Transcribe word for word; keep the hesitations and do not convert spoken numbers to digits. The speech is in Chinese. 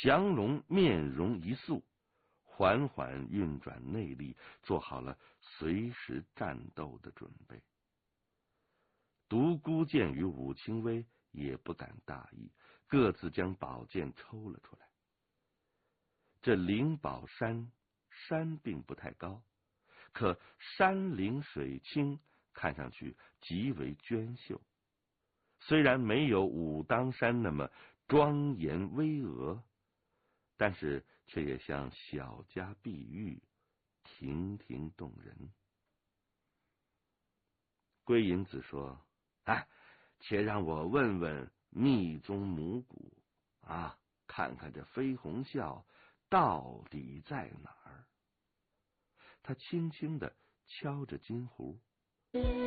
降龙面容一肃，缓缓运转内力，做好了随时战斗的准备。独孤见与武清微也不敢大意，各自将宝剑抽了出来。这灵宝山山并不太高，可山灵水清，看上去极为娟秀。虽然没有武当山那么庄严巍峨，但是却也像小家碧玉，亭亭动人。归隐子说：“哎，且让我问问密宗母骨啊，看看这飞鸿啸到底在哪儿。”他轻轻地敲着金壶。